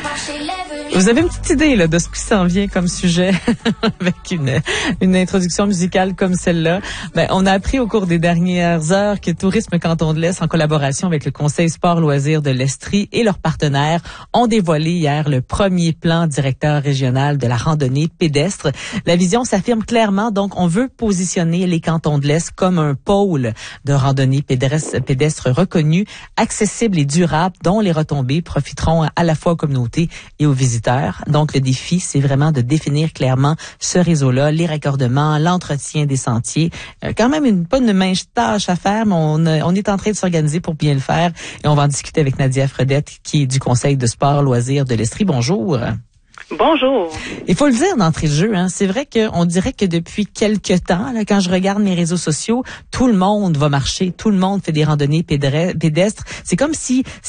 Vous avez une petite idée là de ce qui s'en vient comme sujet avec une introduction musicale comme celle-là. On a appris au cours des dernières heures que Tourisme Canton de l'Est, en collaboration avec le Conseil Sport Loisirs de l'Estrie et leurs partenaires, ont dévoilé hier le premier plan directeur régional de la randonnée pédestre. La vision s'affirme clairement, donc on veut positionner les cantons de l'Est comme un pôle de randonnée pédestre reconnu, accessible et durable, dont les retombées profiteront à la fois aux communautés et aux visiteurs. Donc, le défi, c'est vraiment de définir clairement ce réseau-là, les raccordements, l'entretien des sentiers. Quand même pas une mince tâche à faire, mais on est en train de s'organiser pour bien le faire. Et on va en discuter avec Nadia Fredette, qui est du Conseil de sport loisirs de l'Estrie. Bonjour. Bonjour. Il faut le dire d'entrée de jeu, c'est vrai qu'on dirait que depuis quelque temps, là, quand je regarde mes réseaux sociaux, tout le monde va marcher, tout le monde fait des randonnées pédestres. C'est comme si